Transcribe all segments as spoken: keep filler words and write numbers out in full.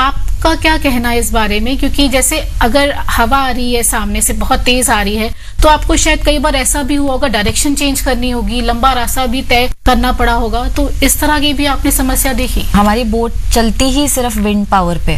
आपका क्या कहना है इस बारे में, क्योंकि जैसे अगर हवा आ रही है सामने से बहुत तेज आ रही है तो आपको शायद कई बार ऐसा भी हुआ होगा, डायरेक्शन चेंज करनी होगी, लंबा रास्ता भी तय करना पड़ा होगा, तो इस तरह की भी आपने समस्या देखी? हमारी बोट चलती ही सिर्फ विंड पावर पे,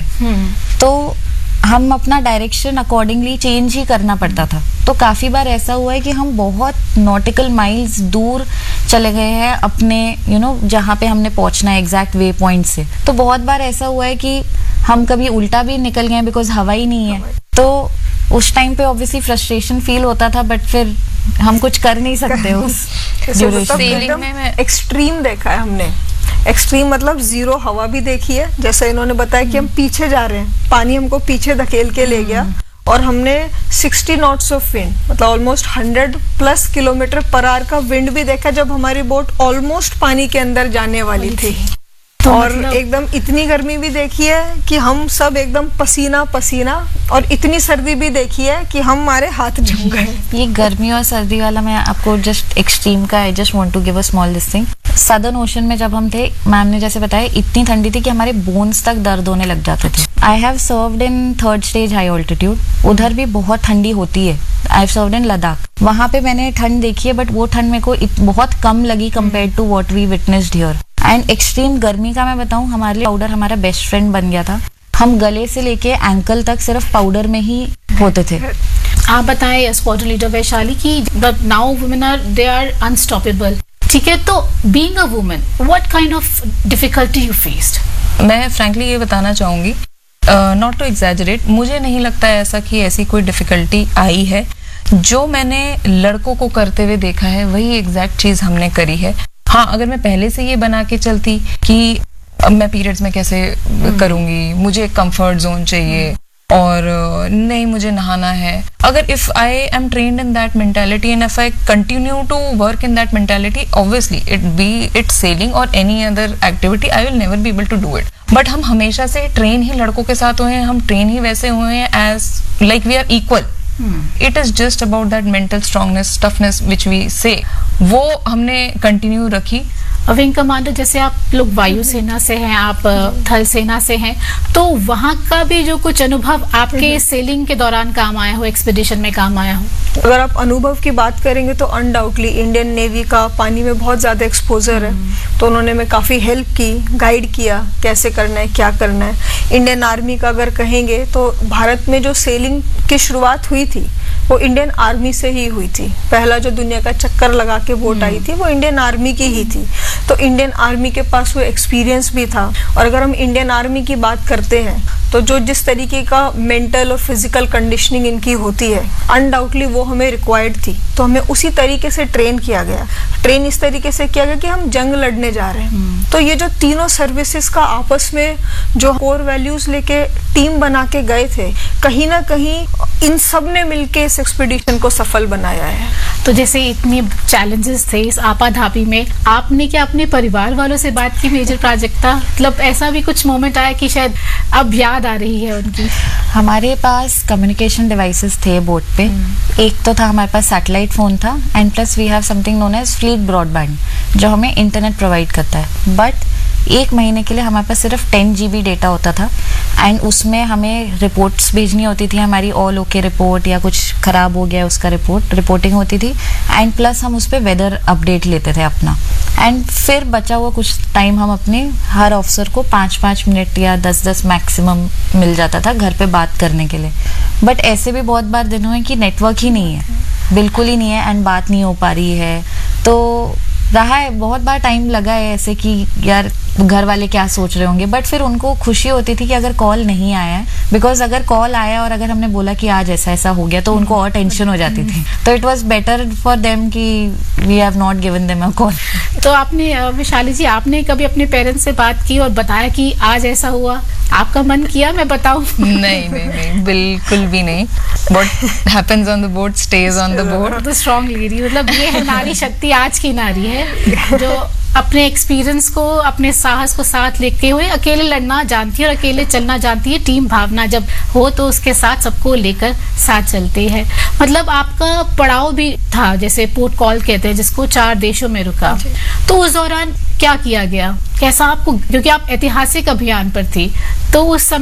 तो हम अपना डायरेक्शन अकॉर्डिंगली चेंज ही करना पड़ता था। तो काफी बार ऐसा हुआ है कि हम बहुत नॉटिकल माइल्स दूर चले गए हैं अपने यू नो जहाँ पे हमने पहुंचना है एग्जैक्ट वे पॉइंट से। तो बहुत बार ऐसा हुआ है कि हम कभी उल्टा भी निकल गए बिकॉज हवा ही नहीं है। तो उस टाइम पे ऑब्वियसली फ्रस्ट्रेशन फील होता था, बट फिर हम कुछ कर नहीं सकते उस ड्यूरेशन में। एक्सट्रीम देखा है हमने, एक्सट्रीम मतलब जीरो हवा भी देखी है, जैसे इन्होंने बताया कि हम पीछे जा रहे हैं, पानी हमको पीछे धकेल के ले गया, और हमने साठ नॉट्स ऑफ विंड मतलब almost hundred plus kilometre per hour का विंड भी देखा जब हमारी बोट ऑलमोस्ट पानी के अंदर जाने वाली थी। तो और मतलब... एकदम इतनी गर्मी भी देखी है कि हम सब एकदम पसीना पसीना, और इतनी सर्दी भी देखी है कि हम हमारे हाथ जम गए। ये गर्मी और सर्दी वाला मैं आपको जस्ट एक्सट्रीम का I just want to give a small this thing. Southern ocean में जब हम थे, मैम ने जैसे बताया इतनी ठंडी थी कि हमारे बोन्स तक दर्द होने लग जाते थे। I have served in third stage high altitude, उधर भी बहुत ठंडी होती है। I have served in Ladakh, वहां पे मैंने ठंड देखी है, बट वो ठंड मेरे को बहुत कम लगी compare to what we witnessed here. And extreme गर्मी का मैं बताऊं, हमारे लिए पाउडर हमारा बेस्ट फ्रेंड बन गया था। हम गले से लेके एंकल तक सिर्फ पाउडर में ही होते थे। आप बताएं स्क्वाड्रन लीडर वैशाली की now women are they are unstoppable, ठीक है, तो being a woman what kind of difficulty you faced? मैं फ्रैंकली ये बताना चाहूंगी, नॉट टू एग्जैजरेट, मुझे नहीं लगता है ऐसा कि ऐसी कोई डिफिकल्टी आई है। जो मैंने लड़कों को करते हुए देखा है वही एग्जैक्ट चीज हमने करी है। हाँ, अगर मैं पहले से ये बना के चलती कि अब मैं पीरियड्स में कैसे करूंगी, मुझे कंफर्ट जोन चाहिए और नहीं मुझे नहाना है, अगर if I am trained in that mentality and if I continue to work in that mentality, obviously it be it selling और any other activity, I will never be able to do it. But हम हमेशा से train ही लड़कों के साथ हुए हैं, हम ट्रेन ही वैसे हुए हैं as like we are equal. It is just about that mental strongness, toughness which we से, वो हमने कंटिन्यू रखी। विंग कमांडर, जैसे आप लोग वायुसेना से हैं, आप थल सेना से हैं, तो वहाँ का भी जो कुछ अनुभव आपके सेलिंग के दौरान काम आया हो, एक्सपीडिशन में काम आया हो? अगर आप अनुभव की बात करेंगे तो अनडाउटली इंडियन नेवी का पानी में बहुत ज़्यादा एक्सपोजर है, तो उन्होंने हमें काफ़ी हेल्प की, गाइड किया कैसे करना है, क्या करना है। इंडियन आर्मी का अगर कहेंगे तो भारत में जो सेलिंग की शुरुआत हुई थी वो इंडियन आर्मी से ही हुई थी। पहला जो दुनिया का चक्कर लगा के बोट आई थी वो इंडियन आर्मी की ही थी, तो इंडियन आर्मी के पास वो एक्सपीरियंस भी था। और अगर हम इंडियन आर्मी की बात करते हैं तो जो जिस तरीके का मेंटल और फिजिकल कंडीशनिंग इनकी होती है, अनडाउटली वो हमें रिक्वायर्ड थी, तो हमें उसी तरीके से ट्रेन किया गया। ट्रेन इस तरीके से किया गया कि हम जंग लड़ने जा रहे हैं। तो ये जो तीनों सर्विसेज का आपस में जो कोर वैल्यूज लेके टीम बना के गए थे, कहीं ना कहीं इन सब ने मिलके इस एक्सपीडिशन को सफल बनाया है। तो जैसे इतनी चैलेंजेस थे इस आपाधापी में, आपने क्या अपने परिवार वालों से बात की? मेजर प्रोजेक्ट था, मतलब ऐसा भी कुछ मोमेंट आया कि शायद अब याद आ रही है उनकी? हमारे पास कम्युनिकेशन डिवाइसेस थे बोट पे। एक तो था हमारे पास सैटेलाइट फोन था, and plus we have something known as fleet broadband जो हमें इंटरनेट प्रोवाइड करता है। बट एक महीने के लिए हमारे पास सिर्फ टेन जी बी डेटा होता था, एंड उसमें हमें रिपोर्ट्स भेजनी होती थी, हमारी ऑल ओके रिपोर्ट या कुछ खराब हो गया उसका रिपोर्ट रिपोर्टिंग होती थी, एंड प्लस हम उस पर वेदर अपडेट लेते थे अपना। एंड फिर बचा हुआ कुछ टाइम हम अपने हर ऑफिसर को पाँच पाँच मिनट या दस दस मैक्सिमम मिल जाता था घर पे बात करने के लिए। बट ऐसे भी बहुत बार दिन हुए कि नेटवर्क ही नहीं है, बिल्कुल ही नहीं है, एंड बात नहीं हो पा रही है। तो रहा है, बहुत बार टाइम लगा है ऐसे कि यार घर वाले क्या सोच रहे होंगे, बट फिर उनको खुशी होती थी कि अगर कॉल नहीं आया है, बिकॉज अगर कॉल आया और अगर हमने बोला कि आज ऐसा ऐसा हो गया तो उनको और टेंशन हो जाती थी। तो it was better for them कि we have not given them a call. तो आपने वैशाली जी, आपने कभी अपने पेरेंट्स से बात की और बताया कि आज ऐसा हुआ? आपका मन किया मैं बताऊं? नहीं नहीं नहीं, बिल्कुल भी नहीं। What happens on the boat stays on the boat. तो स्ट्रॉन्ग लेडी, मतलब ये है नारी शक्ति, आज की नारी है जो अपने एक्सपीरियंस को, अपने साहस को साथ लेके हुए अकेले लड़ना जानती है और अकेले चलना जानती है। टीम भावना जब हो तो उसके साथ सबको लेकर साथ चलते हैं। मतलब आपका पड़ाव भी था, जैसे पोर्ट कॉल कहते हैं जिसको, चार देशों में रुका, तो उस दौरान क्या किया गया, कैसा आपको, क्योंकि आप ऐतिहासिक अभियान पर थी, तो उस समय